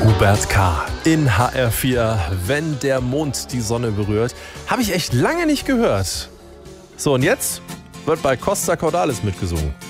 Hubert K. in HR4, wenn der Mond die Sonne berührt. Habe ich echt lange nicht gehört. So, und jetzt wird bei Costa Cordalis mitgesungen.